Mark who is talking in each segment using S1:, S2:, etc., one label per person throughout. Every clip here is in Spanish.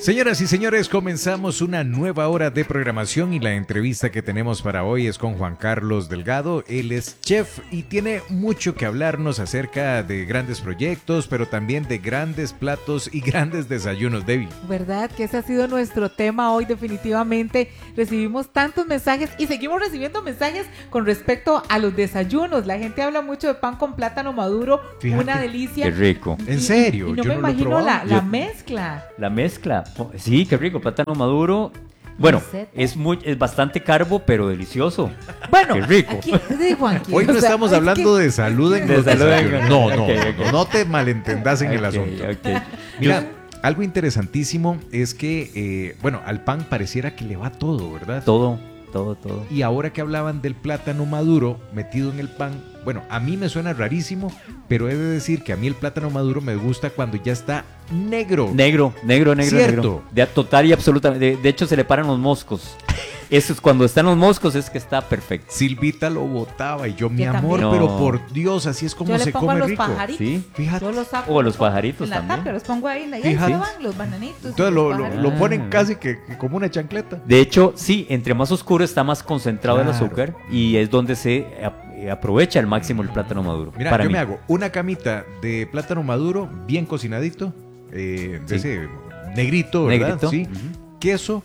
S1: Señoras y señores, comenzamos una nueva hora de programación y la entrevista que tenemos para hoy es con Juan Carlos Delgado. Él es chef y tiene mucho que hablarnos acerca de grandes proyectos, pero también de grandes platos y grandes desayunos, Debbie.
S2: ¿Verdad? Que ese ha sido nuestro tema hoy definitivamente. Recibimos tantos mensajes y seguimos recibiendo mensajes con respecto a los desayunos. La gente habla mucho de pan con plátano maduro,
S1: Fíjate,
S2: una delicia.
S3: Qué rico.
S1: ¿En serio?
S2: Y no
S1: Yo
S2: me
S1: no lo he
S2: imagino
S1: probado.
S2: la mezcla.
S3: La mezcla, sí, qué rico, plátano maduro. Bueno,
S2: Receta.
S3: es bastante carbo, pero delicioso.
S2: Bueno,
S3: Qué rico.
S2: aquí, sí, Juanqui,
S1: Hoy no
S2: o sea,
S1: estamos
S2: es
S1: hablando
S2: que-
S1: de salud en
S3: De
S1: los
S3: salud en-
S1: desayunos. No,
S3: Ok, ok.
S1: no te malentendas en el
S3: Ok,
S1: asunto.
S3: ok.
S1: Mira, algo interesantísimo es que, bueno, al pan pareciera que le va todo, ¿verdad?
S3: Todo.
S1: Y ahora que hablaban del plátano maduro metido en el pan, bueno, a mí me suena rarísimo, pero he de decir que a mí el plátano maduro me gusta cuando ya está negro.
S3: Negro.
S1: Cierto.
S3: Total y absolutamente. De hecho, se le paran los moscos. Eso es cuando están los moscos, es que está perfecto.
S1: Silvita lo botaba y yo, mi
S2: Yo
S1: amor,
S2: también.
S1: pero
S3: No.
S1: por Dios, así es como
S2: Yo
S1: se
S2: le pongo a
S1: come
S2: los
S1: rico.
S2: pajaritos.
S3: Sí.
S1: Fíjate.
S2: Yo los saco.
S3: O a los pajaritos
S2: en la
S3: también.
S2: tapia, los pongo ahí, y ahí
S1: Fíjate.
S2: se van los bananitos.
S1: Entonces
S2: los
S1: lo
S2: pajaritos.
S1: ponen casi que como una chancleta.
S3: De hecho, sí, entre más oscuro está más concentrado el
S1: Claro.
S3: azúcar y es donde se aprovecha al máximo el plátano maduro.
S1: Mira,
S3: para
S1: yo
S3: mí.
S1: me hago una camita de plátano maduro bien cocinadito, de
S3: Sí.
S1: ese negrito, ¿verdad?
S3: Negrito.
S1: Sí.
S3: Ujú.
S1: Queso,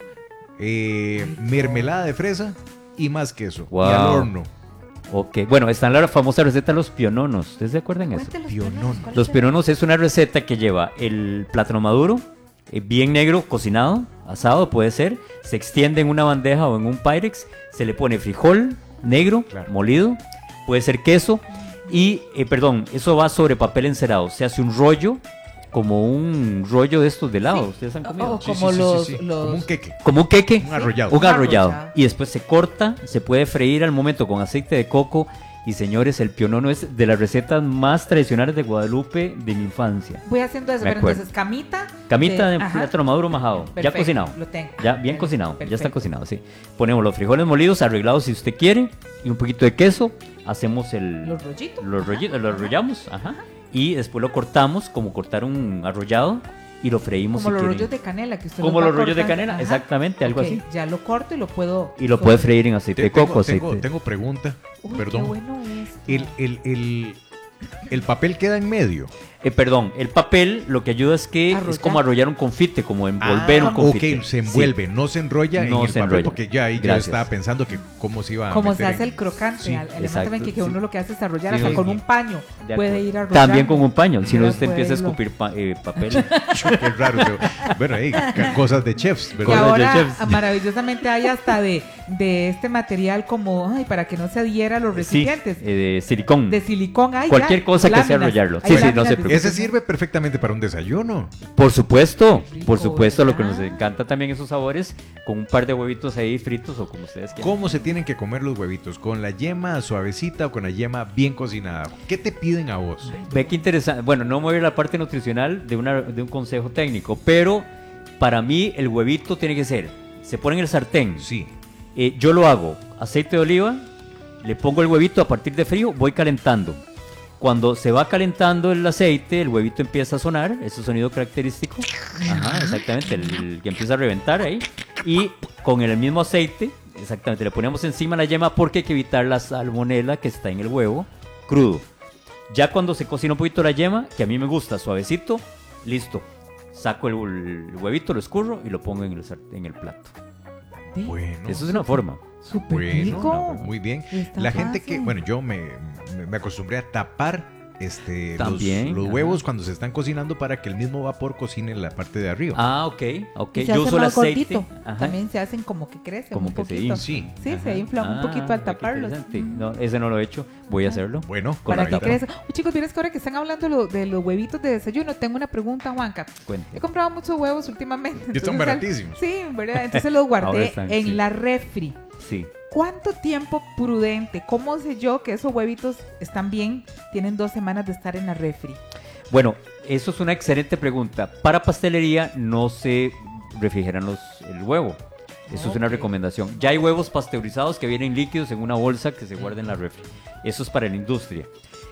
S1: mermelada de fresa y más queso.
S3: Wow.
S1: Y al horno.
S3: Ok, bueno, está en la famosa receta de los piononos. ¿Ustedes se acuerdan de eso?
S2: Cuente los
S1: Pionono.
S2: piononos, ¿cuál
S3: Los
S2: es?
S3: piononos es una receta que lleva el plátano maduro, bien negro, cocinado, asado puede ser, se extiende en una bandeja o en un Pyrex, se le pone frijol negro,
S1: Claro.
S3: molido, puede ser queso y, eso va sobre papel encerado, se hace un rollo, como un rollo de estos de helado,
S2: Sí.
S3: ¿ustedes han
S2: Oh,
S3: comido?
S2: oh, Como los-
S1: Como un queque.
S3: Como un queque,
S1: Un arrollado.
S3: un arrollado.
S2: arrollado.
S3: Y después se corta, se puede freír al momento con aceite de coco. Y señores, el pionono es de las recetas más tradicionales de Guadalupe de mi infancia.
S2: Voy haciendo eso,
S3: Me
S2: pero
S3: acuerdo.
S2: entonces camita.
S3: Camita de
S2: ajá.
S3: plátano maduro majado, ya
S2: Perfecto,
S3: cocinado.
S2: Lo tengo.
S3: Ya bien
S2: Perfecto,
S3: cocinado, ya está
S2: perfecto.
S3: cocinado, sí. Ponemos los frijoles molidos, arreglados si usted quiere, y un poquito de queso. Hacemos
S2: Los rollitos.
S3: los rollitos, lo arrollamos, ajá. Y después lo cortamos como cortar un arrollado y lo freímos
S2: Como
S3: si
S2: los
S3: quieren.
S2: rollos de canela que usted
S3: Como
S2: va
S3: los rollos de
S2: cortando.
S3: canela,
S2: Ajá.
S3: exactamente, algo
S2: Ok,
S3: así.
S2: Ya lo corto y lo puedo.
S3: Y lo puede freír en aceite de coco, aceite.
S1: Tengo pregunta.
S2: Uy,
S1: Perdón.
S2: Qué bueno es.
S1: El papel queda en medio.
S3: Perdón, el papel lo que ayuda es que es
S2: Arrollar.
S3: como arrollar un confite, como envolver un confite.
S1: Ok, se envuelve,
S3: Sí.
S1: no se enrolla en
S3: No
S1: el
S3: se
S1: papel,
S3: enrolla.
S1: porque ya ahí yo
S3: Gracias.
S1: estaba pensando que cómo se iba a
S2: Como se
S1: meter
S2: hace
S1: en-
S2: el crocante,
S1: Sí,
S2: exactamente,
S3: exacto,
S2: que uno
S3: sí.
S2: lo que hace es arrollar
S3: Sí,
S2: hasta
S3: sí.
S2: con un paño.
S3: De
S2: Puede
S3: acuerdo.
S2: ir arrollando.
S3: También con un paño, si no
S2: Mira,
S3: usted empieza a
S2: puede
S3: escupir papel.
S1: Qué raro. Bueno, ahí, cosas de chefs,
S2: Y
S1: ¿verdad?
S3: Cosas de
S2: ahora
S3: chefs.
S2: maravillosamente hay hasta de este material como, ay, para que no se adhiera a los
S3: Sí,
S2: recipientes.
S3: de silicón.
S2: De silicón hay
S3: Cualquier
S2: ya,
S3: cosa que sea
S2: láminas.
S3: arrollarlo.
S2: Hay
S3: Sí, sí, no
S2: láminas
S3: se
S2: de
S3: preocupe.
S1: Ese
S2: silicón.
S1: sirve perfectamente para un desayuno.
S3: Por supuesto,
S2: Qué rico,
S3: por supuesto, lo que nos
S2: ¿verdad?
S3: encanta también esos sabores, con un par de huevitos ahí fritos o como ustedes quieran.
S1: ¿Cómo se tienen que comer los huevitos? ¿Con la yema suavecita o con la yema bien cocinada? ¿Qué te piden a vos?
S3: Ve qué interesante. Bueno, no me voy a ir a la parte nutricional de un consejo técnico, pero para mí el huevito tiene que ser, se pone en el sartén.
S1: Sí.
S3: Yo lo hago, aceite de oliva, le pongo el huevito a partir de frío, voy calentando. Cuando se va calentando el aceite, el huevito empieza a sonar, ese sonido característico. Ajá, exactamente, el que empieza a reventar ahí. Y con el mismo aceite, exactamente, le ponemos encima la yema porque hay que evitar la salmonela que está en el huevo crudo. Ya cuando se cocina un poquito la yema, que a mí me gusta suavecito, listo. Saco el huevito, lo escurro y lo pongo en el plato.
S2: Sí,
S1: Bueno.
S3: Eso es una forma.
S2: súper
S1: Bueno,
S2: rico.
S1: no, muy bien.
S2: Está
S1: La gente
S2: fácil.
S1: que, bueno, yo me acostumbré a tapar
S3: También,
S1: los
S3: ajá.
S1: huevos cuando se están cocinando para que el mismo vapor cocine la parte de arriba.
S3: Ah, ok, ok.
S2: Y se
S3: Yo
S2: hace
S3: uso el
S2: más
S3: aceite.
S2: gordito.
S3: Ajá.
S2: También se hacen como que crecen
S3: Como
S2: un
S3: que se
S2: poquito.
S3: infla.
S1: Sí.
S2: Sí,
S3: Ajá.
S2: se inflan un poquito al
S3: qué
S2: taparlos.
S3: interesante. No, ese no lo he hecho. Voy a hacerlo.
S1: Bueno,
S2: Para que
S1: correcto.
S2: crezcan. Chicos, vienes que ahora que están hablando de los huevitos de desayuno, tengo una pregunta, Juanca. He
S3: Cuente.
S2: comprado muchos huevos últimamente.
S1: Y están
S2: entonces,
S1: baratísimos.
S2: Sí, ¿verdad? Entonces los
S3: Ahora
S2: guardé
S3: están,
S2: en
S3: sí.
S2: la refri.
S3: Sí.
S2: ¿Cuánto tiempo prudente? ¿Cómo sé yo que esos huevitos están bien? Tienen 2 semanas de estar en la refri.
S3: Bueno, eso es una excelente pregunta. Para pastelería no se refrigeran el huevo. Eso es una
S2: Ok.
S3: recomendación. Ya hay huevos pasteurizados que vienen líquidos en una bolsa que se guarda en la refri. Eso es para la industria.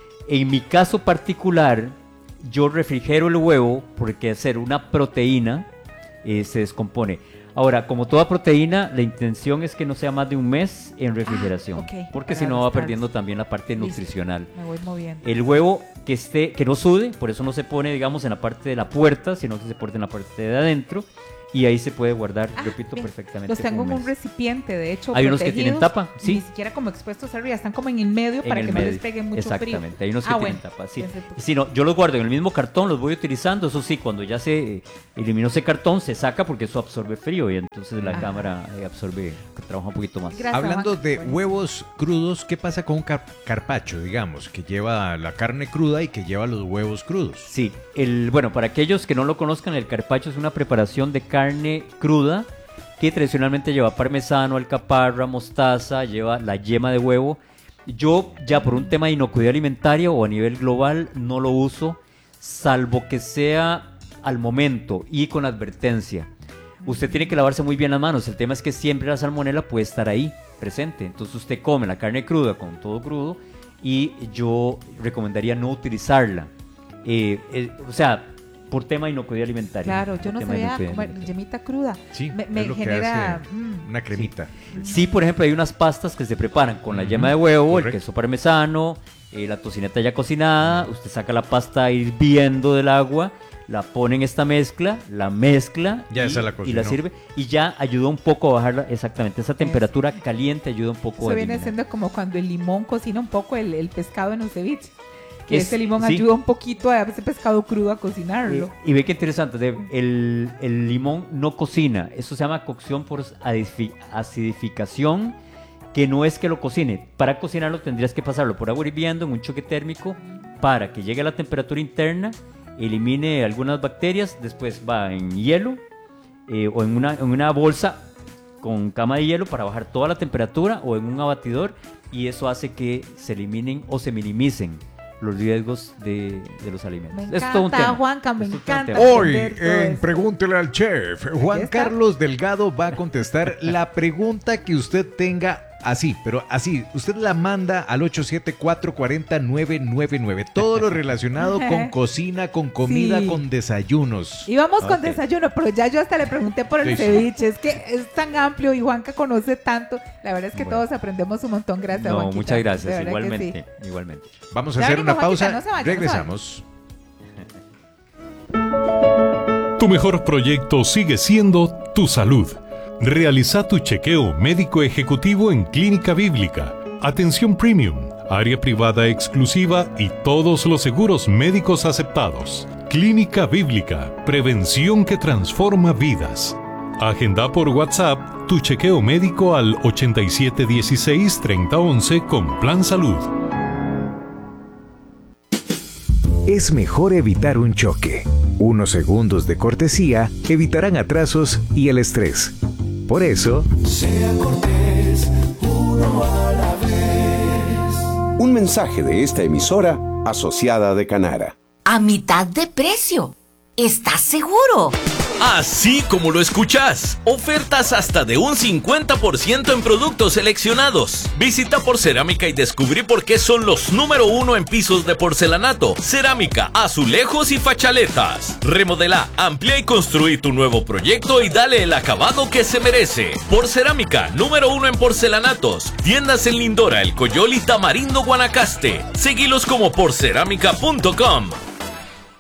S3: En mi caso particular, yo refrigero el huevo porque hacer una proteína se descompone. Ahora, como toda proteína, la intención es que no sea más de un mes en refrigeración, porque si no va perdiendo también la parte nutricional.
S2: Me voy moviendo.
S3: El huevo que no sude, por eso no se pone, digamos, en la parte de la puerta, sino que se pone en la parte de adentro. Y ahí se puede guardar, repito,
S2: bien.
S3: perfectamente.
S2: Los tengo en un recipiente, de hecho.
S3: Hay unos que tienen tapa, sí.
S2: Ni siquiera como expuestos arriba, están como en el medio para que no les pegue mucho frío.
S3: Exactamente, hay unos que tienen tapa, sí. Si no, yo los guardo en el mismo cartón, los voy utilizando. Eso sí, cuando ya se eliminó ese cartón, se saca porque eso absorbe frío y entonces la cámara absorbe, trabaja un poquito más.
S1: Gracias, hablando de huevos crudos, ¿qué pasa con un carpaccio, digamos, que lleva la carne cruda y que lleva los huevos crudos?
S3: Sí, bueno, para aquellos que no lo conozcan, el carpaccio es una preparación de carne cruda que tradicionalmente lleva parmesano, alcaparra, mostaza, lleva la yema de huevo. Yo ya por un tema de inocuidad alimentaria o a nivel global no lo uso, salvo que sea al momento y con advertencia. Usted tiene que lavarse muy bien las manos. El tema es que siempre la salmonela puede estar ahí presente. Entonces usted come la carne cruda con todo crudo y yo recomendaría no utilizarla. O sea, por tema de inocuidad alimentaria.
S2: Claro, yo no sabía comer yemita cruda.
S1: Sí,
S2: me genera
S1: una cremita.
S3: Sí, por ejemplo, hay unas pastas que se preparan con la yema de huevo, correcto, el queso parmesano, la tocineta ya cocinada. Usted saca la pasta hirviendo del agua, la pone en esta mezcla, la mezcla y la sirve. Y ya ayuda un poco a bajar exactamente esa temperatura caliente, ayuda un poco a eliminar.
S2: Viene siendo como cuando el limón cocina un poco el pescado en un ceviche. Que ese limón ayuda un poquito a ese pescado crudo a cocinarlo.
S3: Y ve qué interesante, el limón no cocina, eso se llama cocción por acidificación, que no es que lo cocine. Para cocinarlo tendrías que pasarlo por agua hirviendo en un choque térmico para que llegue a la temperatura interna, elimine algunas bacterias, después va en hielo o en una bolsa con cama de hielo para bajar toda la temperatura o en un abatidor, y eso hace que se eliminen o se minimicen los riesgos de los alimentos.
S2: Me encanta, Juanca, me encanta.
S1: Hoy en Pregúntele al Chef, Juan Carlos Delgado va a contestar la pregunta que usted tenga así, pero así. Usted la manda al 874-40-999. Todo lo relacionado con cocina, con comida, con desayunos.
S2: Y vamos con desayuno, pero ya yo hasta le pregunté por el ceviche. Es que es tan amplio y Juanca conoce tanto. La verdad es que todos aprendemos un montón. Gracias, Juanquita.
S3: Muchas gracias. Igualmente, igualmente.
S1: Vamos a hacer una pausa. Regresamos.
S4: Tu mejor proyecto sigue siendo tu salud. Realiza tu chequeo médico ejecutivo en Clínica Bíblica. Atención premium, área privada exclusiva y todos los seguros médicos aceptados. Clínica Bíblica, prevención que transforma vidas. Agenda por WhatsApp tu chequeo médico al 8716-3011 con Plan Salud.
S5: Es mejor evitar un choque. Unos segundos de cortesía evitarán atrasos y el estrés. Por eso,
S6: sea cortés, uno a la vez.
S7: Un mensaje de esta emisora asociada de Canara.
S8: A mitad de precio. ¿Estás seguro?
S9: Así como lo escuchás, ofertas hasta de un 50% en productos seleccionados. Visita Porcerámica y descubrí por qué son los número 1 en pisos de porcelanato, cerámica, azulejos y fachaletas. Remodela, amplía y construí tu nuevo proyecto y dale el acabado que se merece. Porcerámica, número 1 en porcelanatos. Tiendas en Lindora, El Coyol y Tamarindo, Guanacaste. Seguilos como porcerámica.com.